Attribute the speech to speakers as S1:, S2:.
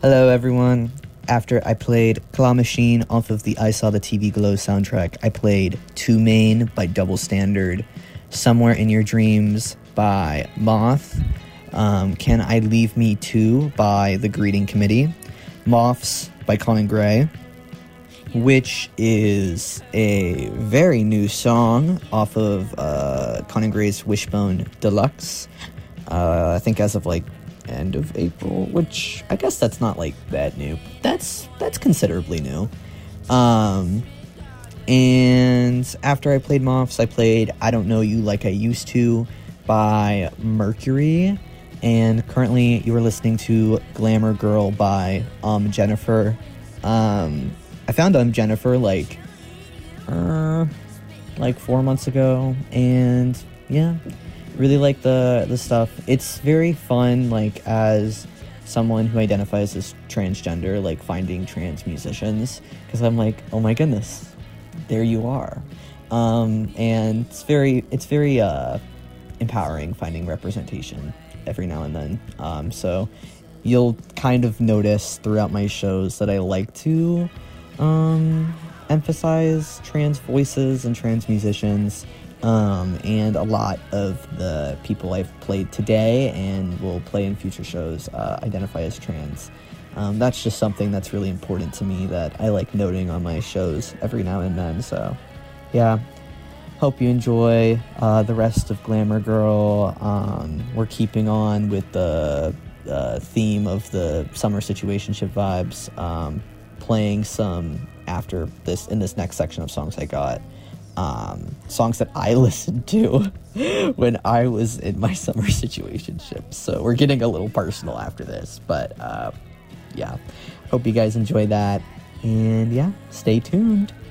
S1: Hello, everyone. After I played Claw Machine off of the I Saw the TV Glow soundtrack, I played Two Main by Double Standard, Somewhere in Your Dreams by Moth, Can I Leave Me Too by The Greeting Committee, Moths by Conan Gray, which is a very new song off of Conan Gray's Wishbone Deluxe. I think as of end of April, which I guess that's not that new. That's considerably new. And after I played Moths, I played I Don't Know You Like I Used To by Mercury. And currently you are listening to Glamour Girl by Jennifer. I found Jennifer 4 months ago, and yeah, really like the stuff. It's very fun, as someone who identifies as transgender, finding trans musicians, because I'm oh my goodness, there you are. And it's very empowering finding representation every now and then. So you'll kind of notice throughout my shows that I like to emphasize trans voices and trans musicians, and a lot of the people I've played today and will play in future shows identify as trans. That's just something that's really important to me that I like noting on my shows every now and then. So yeah, hope you enjoy the rest of Glamour Girl. We're keeping on with the theme of the summer situationship vibes, playing some after this in this next section of songs I got. Songs that I listened to when I was in my summer situationship. So we're getting a little personal after this, but yeah, hope you guys enjoy that, and yeah, stay tuned.